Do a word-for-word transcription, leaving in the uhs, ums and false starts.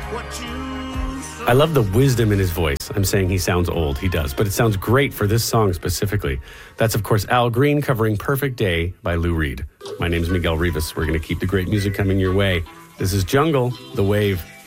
I love the wisdom in his voice. I'm saying he sounds old. He does. But it sounds great for this song specifically. That's, of course, Al Green covering Perfect Day by Lou Reed. My name's Miguel Rivas. We're going to keep the great music coming your way. This is Jungle, The Wave.